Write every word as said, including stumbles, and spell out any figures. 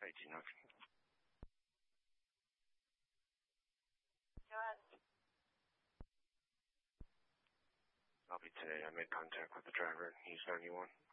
eighteen hundred. Go ahead. I'll be today. I made contact with the driver. He's ninety-one.